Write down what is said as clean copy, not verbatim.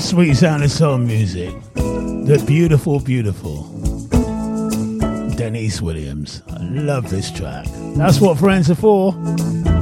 Sweet sound of soul music. The beautiful, beautiful Denise Williams. I love this track. That's what friends are for.